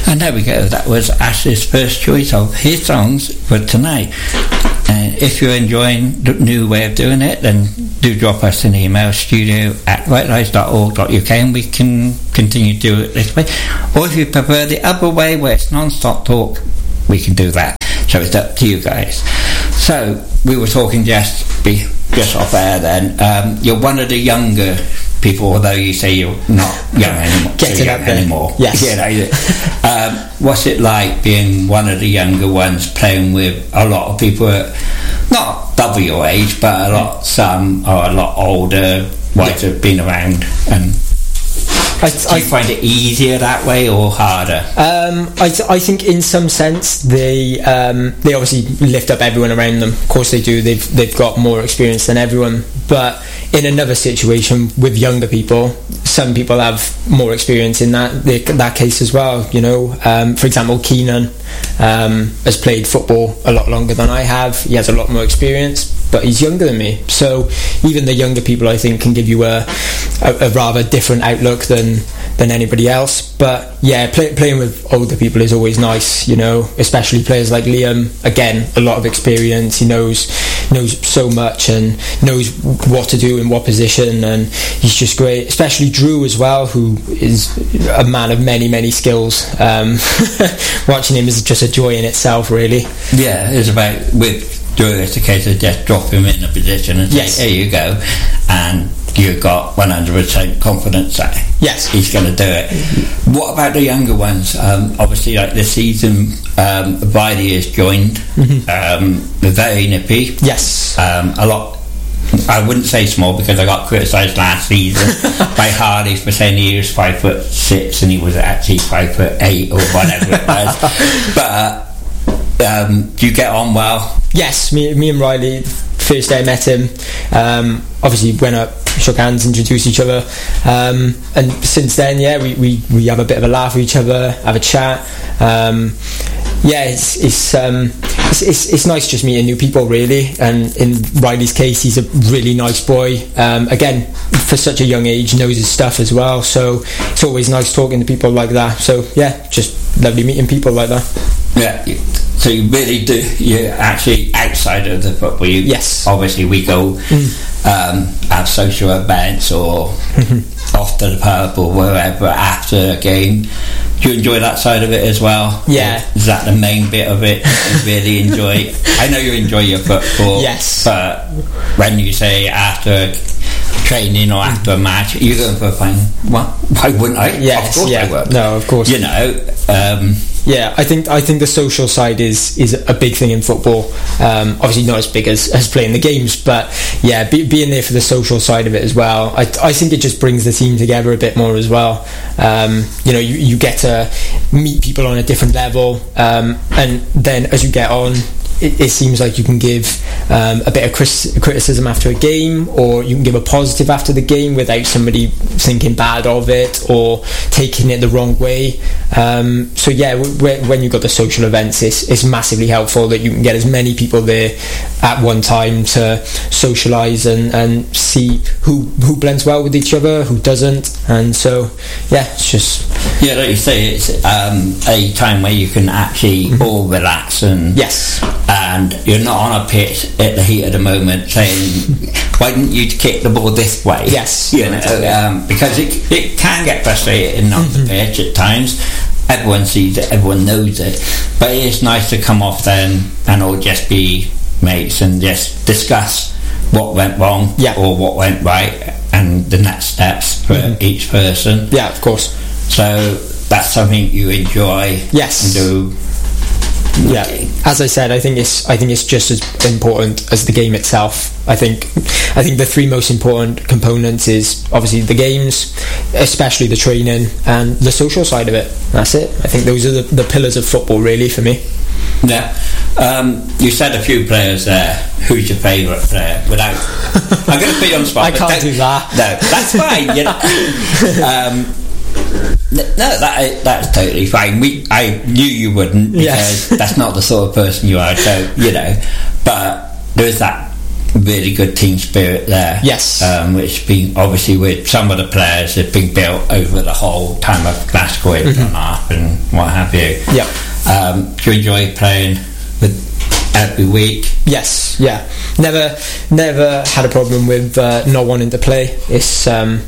And there we go. That was Ash's first choice of his songs for tonight. And if you're enjoying the new way of doing it, then do drop us an email, studio@rightlives.org.uk, and we can continue to do it this way. Or if you prefer the other way, where it's non-stop talk, we can do that. So it's up to you guys. So we were talking just off air then. You're one of the younger people, although you say you're not young anymore. Yes. You know, what's it like being one of the younger ones, playing with a lot of people who are not double your age, but some are a lot older, might have been around? And do you find it easier that way or harder? I think in some sense they obviously lift up everyone around them. Of course they do. They've got more experience than everyone. But in another situation with younger people, some people have more experience in that case as well. You know, for example, Keenan has played football a lot longer than I have. He has a lot more experience, but he's younger than me. So even the younger people, I think, can give you a rather different outlook than anybody else. But yeah, playing with older people is always nice, you know, especially players like Liam. Again, a lot of experience. He knows so much and knows what to do in what position, and he's just great. Especially Drew as well, who is a man of many skills. Watching him is just a joy in itself, really. Yeah, it's about with Drew, it's a case of just drop him in a position and say, here you go, and you've got 100% confidence that he's going to do it. What about the younger ones? Obviously, like this season, Viley has joined. Very nippy. Yes. A lot. I wouldn't say small, because I got criticised last season by Harley for saying he was 5'6" and he was actually 5'8" or whatever it was. But do you get on well? Yes, me and Riley, first day I met him, obviously went up, shook hands, introduced each other, and since then, we have a bit of a laugh with each other, have a chat. It's nice just meeting new people, really. And in Riley's case, he's a really nice boy. Again, for such a young age, knows his stuff as well. So it's always nice talking to people like that. So yeah, just lovely meeting people like that. Yeah. So you really do. You're actually outside of the football. Yes. Obviously, we go have social events or off to the pub or wherever after a game. Do you enjoy that side of it as well? Yeah. Or is that the main bit of it you really enjoy? I know you enjoy your football. Yes. But when you say after training or after a match, you're going for a fun. Why wouldn't I? Yes. Of course I would. No, of course. You know. Yeah, I think the social side is a big thing in football. Obviously not as big as playing the games, but yeah, being there for the social side of it as well. I think it just brings the team together a bit more as well. You know, you get to meet people on a different level, and then as you get on, it seems like you can give a bit of criticism after a game, or you can give a positive after the game without somebody thinking bad of it or taking it the wrong way. So yeah, when you've got the social events, it's massively helpful that you can get as many people there at one time to socialise and see who blends well with each other, who doesn't. And so yeah, it's just... Yeah, like you say, it's a time where you can actually all relax and... Yes. And you're not on a pitch at the heat of the moment saying, why didn't you kick the ball this way? Yes. You know, because it can get frustrating on the pitch at times. Everyone sees it, everyone knows it. But it's nice to come off then and all just be mates and just discuss what went wrong or what went right and the next steps for each person. Yeah, of course. So that's something you enjoy and do. Yeah, as I said, I think it's just as important as the game itself. I think the three most important components is obviously the games, especially the training, and the social side of it. That's it. I think those are the pillars of football, really, for me. Yeah. You said a few players there. Who's your favourite player? I'm going to put you on the spot. I can't do that. No, that's fine. You know. No, that's totally fine. I knew you wouldn't, because that's not the sort of person you are. So you know, but there is that really good team spirit there. Yes, which been obviously with some of the players have been built over the whole time of Glasgow and what have you. Yeah. Do you enjoy playing with every week? Yes, yeah. Never had a problem with not wanting to play. It's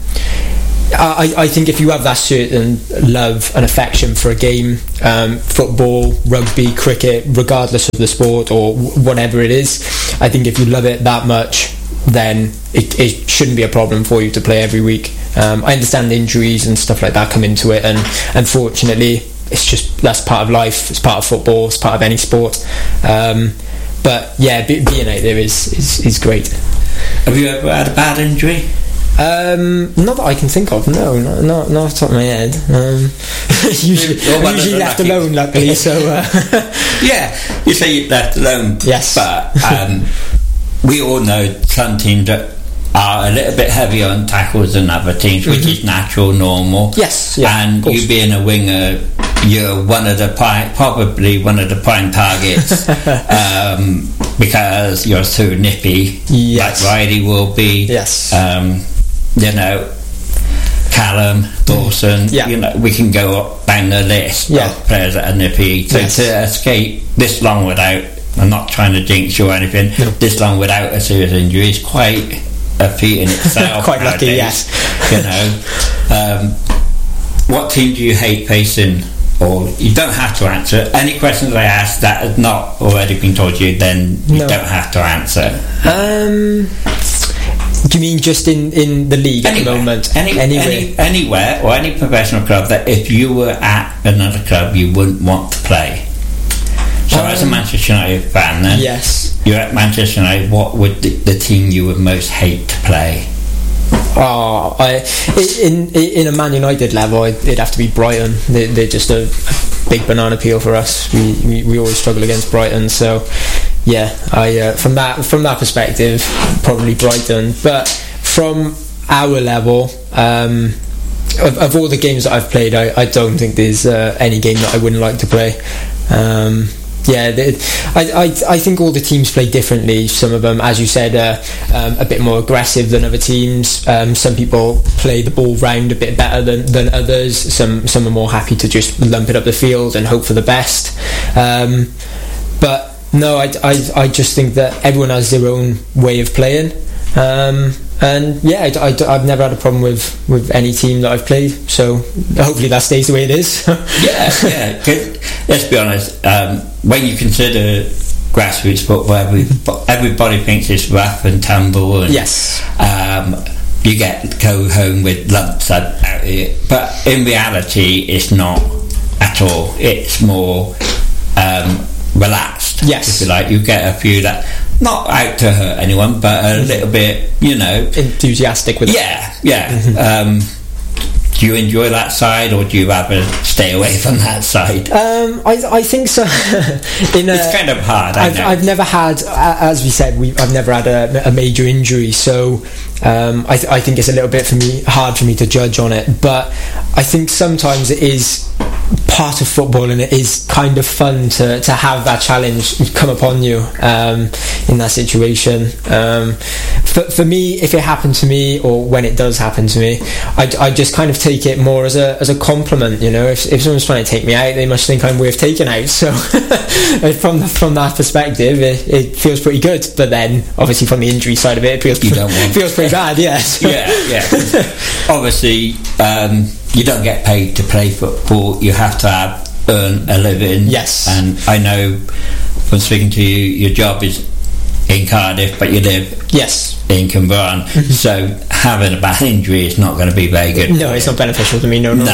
I think if you have that certain love and affection for a game, football, rugby, cricket, regardless of the sport or whatever it is, I think if you love it that much, then it shouldn't be a problem for you to play every week. I understand injuries and stuff like that come into it, and unfortunately it's just, that's part of life, it's part of football, it's part of any sport. But yeah, being out there is great. Have you ever had a bad injury? Not that I can think of. No, not off the top of my head. Usually left alone, luckily. So yeah, you say you're left alone. Yes, but we all know some teams that are a little bit heavier on tackles than other teams, which is natural, normal. Yes, yeah, and you being a winger, you're probably one of the prime targets because you're so nippy. Yes, like Riley will be. Yes. You know, Callum, Dawson, yeah. You know, we can go up down the list of players that are nippy. So to escape this long without, I'm not trying to jinx you or anything, this long without a serious injury is quite a feat in itself. Quite lucky, yes. You know, what team do you hate facing? Or you don't have to answer. Any questions I ask that has not already been told you, then you don't have to answer. Do you mean just in the league at the moment? Anywhere or any professional club that if you were at another club you wouldn't want to play. So as a Manchester United fan then, yes, you're at Manchester United, what would the team you would most hate to play? In a Man United level, it'd have to be Brighton. They're just a big banana peel for us. We always struggle against Brighton, so yeah, from that perspective, probably Brighton. But from our level, of all the games that I've played, I don't think there's any game that I wouldn't like to play. I think all the teams play differently. Some of them, as you said, are a bit more aggressive than other teams. Some people play the ball round a bit better than others. Some are more happy to just lump it up the field and hope for the best. But no, I just think that everyone has their own way of playing. And yeah, I've never had a problem with any team that I've played, so hopefully that stays the way it is. yeah. Let's be honest, when you consider grassroots football, everybody thinks it's rough and tumble, and yes, you go home with lumps out here, but in reality it's not at all. It's more relaxed, yes, if you like. You get a few that not out to hurt anyone, but a little bit, you know, enthusiastic with it. Yeah. Do you enjoy that side, or do you rather stay away from that side? I think so. It's kind of hard. I've never had, as we said, I've never had a major injury, so I think it's a little bit hard for me to judge on it. But I think sometimes it is part of football, and it is kind of fun to have that challenge come upon you in that situation. For me, if it happened to me, or when it does happen to me, I just kind of take it more as a compliment. You know, if someone's trying to take me out, they must think I'm worth taking out. So from that perspective, it feels pretty good. But then, obviously, from the injury side of it, it feels pretty bad. Yes. Yeah. Obviously, you don't get paid to play football. You have to earn a living. Yes. And I know from speaking to you, your job is in Cardiff, but you live in Cumberland. So having a bad injury is not going to be very good. No, it's not beneficial to me. No. You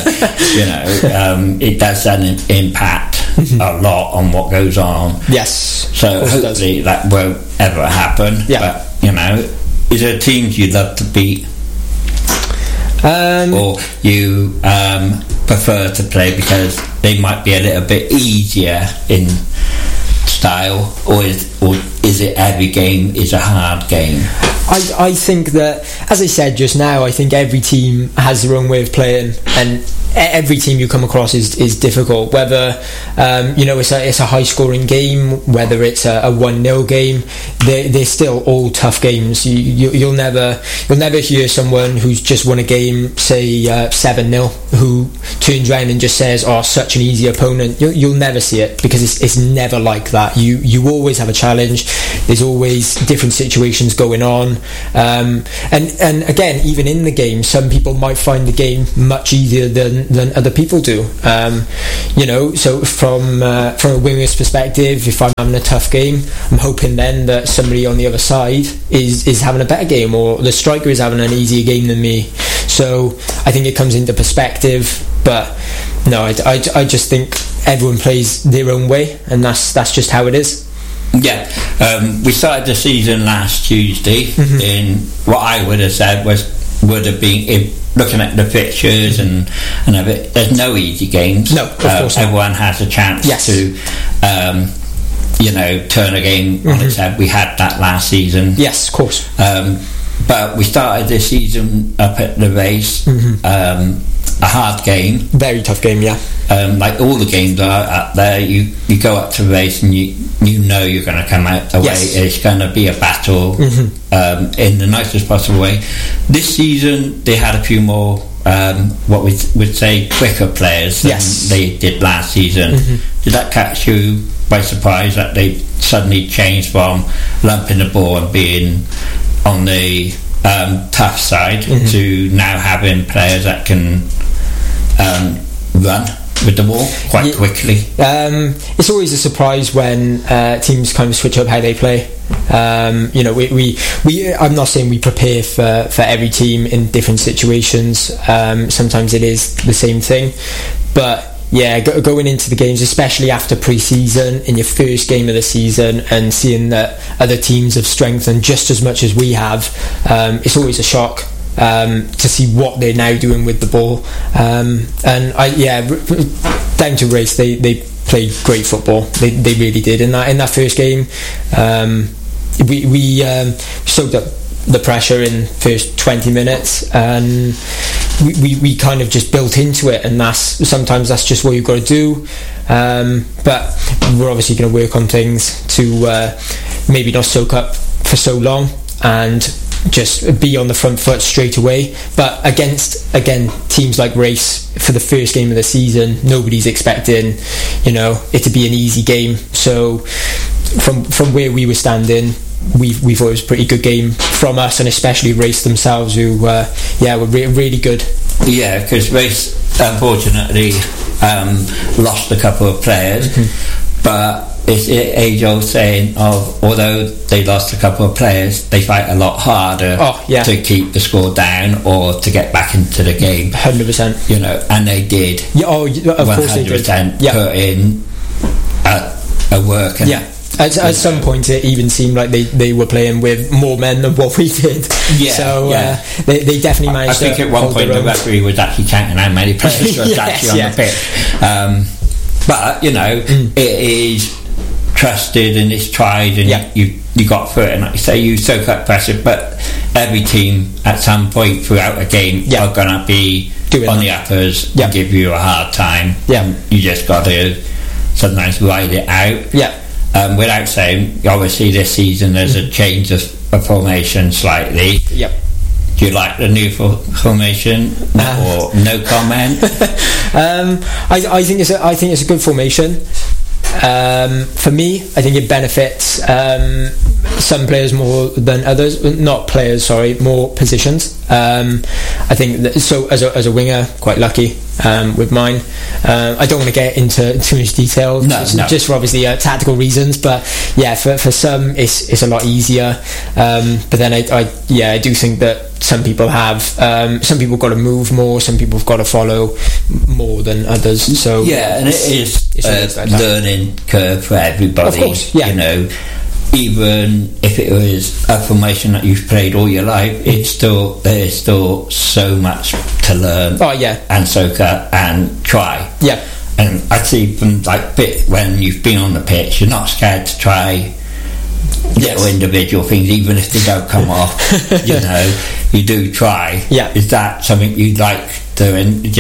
know, it does impact a lot on what goes on. Yes. So hopefully that won't ever happen. Yeah. But you know, is there teams you'd love to beat? Or you prefer to play because they might be a little bit easier in style, or is it every game is a hard game? I think that, as I said just now, I think every team has their own way of playing, and every team you come across is difficult, whether it's a high scoring game, whether it's a 1-0 game. They're still all tough games. You'll never hear someone who's just won a game, say 7-0, who turns around and just says, oh, such an easy opponent. You'll never see it, because it's never like that. You always have a challenge. There's always different situations going on, and again, even in the game, some people might find the game much easier than other people do. So from a winger's perspective, if I'm having a tough game, I'm hoping then that somebody on the other side is having a better game, or the striker is having an easier game than me. So I think it comes into perspective, but no, I just think everyone plays their own way, and that's just how it is. Yeah, we started the season last Tuesday in what I would have said would have been, looking at the pictures and everything, there's no easy games. No, of course not. Everyone has a chance to turn a game on its head. We had that last season. Yes, of course. But we started this season up at the Race, a hard game, very tough game. Yeah, like all the games are up there. You go up to the Race and you know you're going to come out the way. It's going to be a battle in the nicest possible way. This season they had a few more what we would say quicker players than they did last season. Did that catch you by surprise, that they suddenly changed from lumping the ball and being on the tough side to now having players that can run with the ball quite quickly? It's always a surprise when teams kind of switch up how they play. We I'm not saying we prepare for every team in different situations. Sometimes it is the same thing, but yeah, going into the games, especially after pre-season, in your first game of the season, and seeing that other teams have strengthened just as much as we have, it's always a shock to see what they're now doing with the ball. Down to Race, they played great football. They really did in that first game. We soaked up the pressure in first 20 minutes, and we kind of just built into it, and sometimes that's just what you've got to do. But we're obviously going to work on things to maybe not soak up for so long and just be on the front foot straight away. But against, again, teams like Race, for the first game of the season, nobody's expecting it to be an easy game. So from where we were standing, we thought it was a pretty good game from us, and especially Race themselves, who were really good. Yeah, because Race unfortunately lost a couple of players, but it's age-old saying of, although they lost a couple of players, they fight a lot harder to keep the score down or to get back into the game. 100%. And they did. Yeah, of course they did. 100% put in a work. And At some point it even seemed like they were playing with more men than what we did. They definitely managed to. I think at one point the referee was actually counting how many players were actually on the pitch. But it is trusted and it's tried, and you got through it, and like you say, you soak up pressure. But every team at some point throughout a game are going to be on the uppers and give you a hard time. You just got to sometimes ride it out. Without saying, obviously this season there's a change of formation slightly. Do you like the new formation, or no comment? I think it's a good formation. For me, I think it benefits some players more than others. Not players, sorry, more positions. I think that, so as a winger, quite lucky with mine. I don't want to get into too much detail, just for obviously tactical reasons. But for some it's a lot easier. But then I do think that some people got to move more, some people have got to follow more than others. So and it is a learning curve for everybody. Of course, even if it was a formation that you've played all your life, there's still so much to learn. And soak up and try. And I see from when you've been on the pitch, you're not scared to try little individual things, even if they don't come off. You do try. Is that something you like doing? Just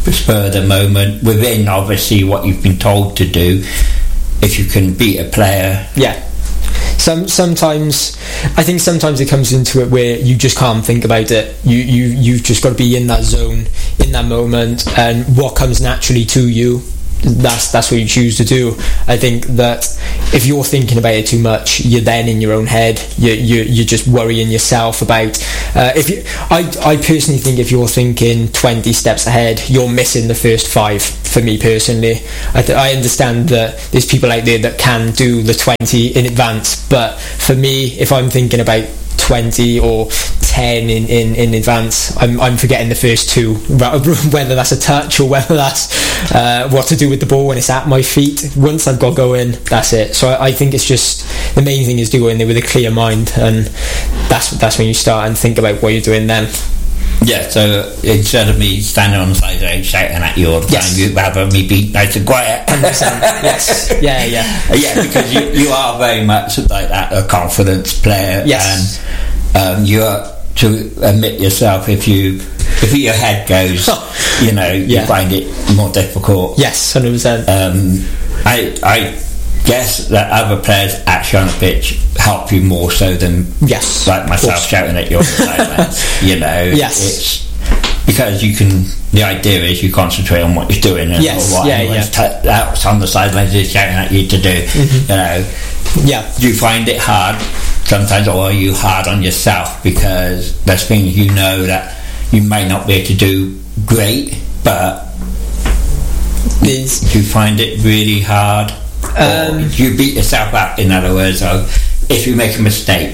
spur of the moment, within obviously what you've been told to do, if you can beat a player. Yeah. Sometimes I think sometimes it comes into it where you just can't think about it. You've just got to be in that zone, in that moment, and what comes naturally to you, that's what you choose to do. I think that if you're thinking about it too much, you're then in your own head. You're just worrying yourself about. I personally think if you're thinking 20 steps ahead, you're missing the first 5. For me personally, I understand that there's people out there that can do the 20 in advance, but for me, if I'm thinking about 20 or 10 in advance, I'm forgetting the first 2, whether that's a touch or whether that's what to do with the ball when it's at my feet. Once I've got going, that's it. So I think it's just the main thing is to go in there with a clear mind, and that's when you start and think about what you're doing then. Yeah, so instead of me standing on the sideline shouting at you all the time, you'd rather me be nice and quiet. 100%. Yes. Yeah, because you are very much like that, a confidence player. Yes. And you are to admit yourself if your head goes, you find it more difficult. Yes, 100%. I guess that other players actually on the pitch help you more so than like myself shouting at you on the sidelines. It's because the idea is you concentrate on what you're doing and what else on the sidelines is shouting at you to do. Do you find it hard sometimes, or are you hard on yourself because there's things that you may not be able to do great, but do you find it really hard? You beat yourself up, in other words, if you make a mistake?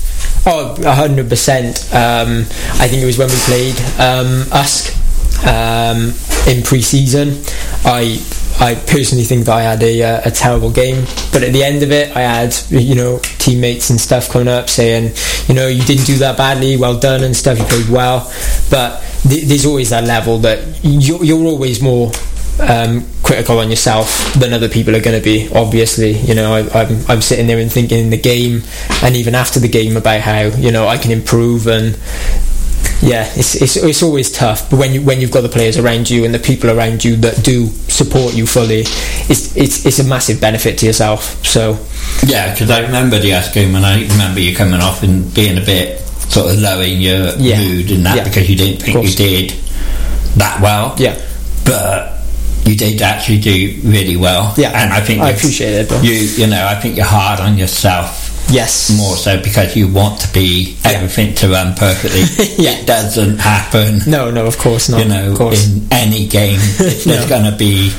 100%. I think it was when we played Usk in pre-season. I personally think that I had a terrible game, but at the end of it I had teammates and stuff coming up saying you didn't do that badly, well done and stuff, you played well. But there's always that level that you're always more critical on yourself than other people are going to be. Obviously, I'm sitting there and thinking in the game and even after the game about how I can improve, and it's always tough. But when you've got the players around you and the people around you that do support you fully, it's a massive benefit to yourself. So because I remember the Usk game, and I remember you coming off and being a bit sort of low in your mood and that because you didn't think you did that well. But you did actually do really well. And I think I appreciate it. I think you're hard on yourself. Yes. More so because you want to be everything to run perfectly. It doesn't happen. No, of course not. In any game, there's going to be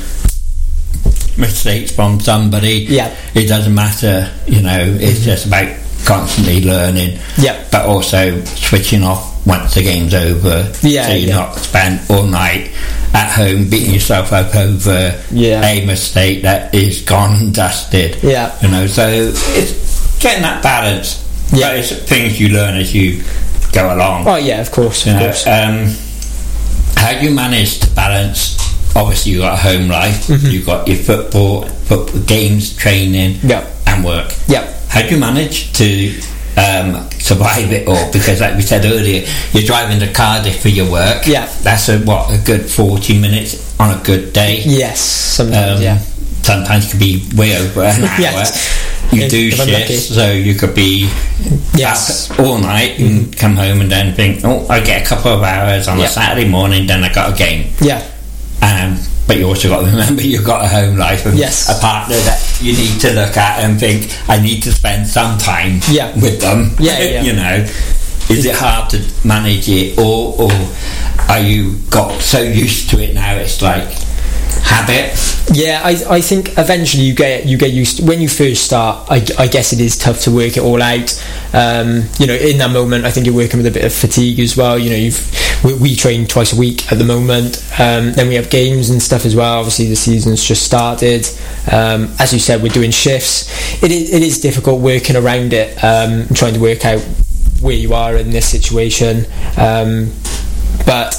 mistakes from somebody. It doesn't matter. It's just about constantly learning. But also switching off once the game's over. So you're not spent all night at home beating yourself up over a mistake that is gone and dusted. So it's getting that balance. But it's things you learn as you go along. Of course. How do you manage to balance? Obviously you've got a home life, you've got your football games, training and work. How do you manage to survive it all? Because like we said earlier, you're driving to Cardiff for your work. That's a good 40 minutes on a good day. Sometimes sometimes it could be way over an hour. You do shifts, so you could be up all night and come home and then think, I get a couple of hours on a Saturday morning, then I got a game. But you also got to remember you've got a home life and a partner that you need to look at and think, I need to spend some time with them. Is it hard to manage it, or are you got so used to it now it's like habit? I think eventually you get used to, when you first start. I guess it is tough to work it all out. In that moment I think you're working with a bit of fatigue as well. We train twice a week at the moment, then we have games and stuff as well. Obviously the season's just started. As you said, we're doing shifts. It is difficult working around it, trying to work out where you are in this situation. But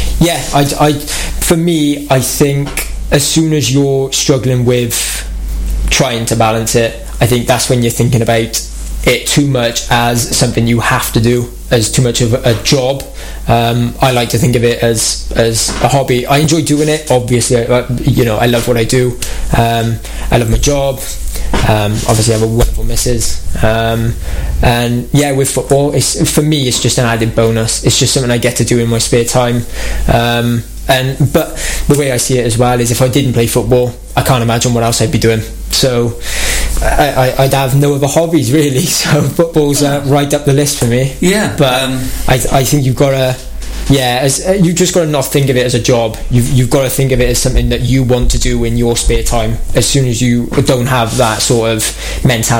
for me, I think as soon as you're struggling with trying to balance it, I think that's when you're thinking about it too much as something you have to do, as too much of a job. I like to think of it as a hobby. I enjoy doing it. Obviously, I love what I do. I love my job. Obviously I have a wonderful missus, and with football, for me it's just an added bonus. It's just something I get to do in my spare time, but the way I see it as well is if I didn't play football, I can't imagine what else I'd be doing. So I'd have no other hobbies really, so football's right up the list for me. But I think you've got to you just got to not think of it as a job. You've got to think of it as something that you want to do in your spare time. As soon as you don't have that sort of mentality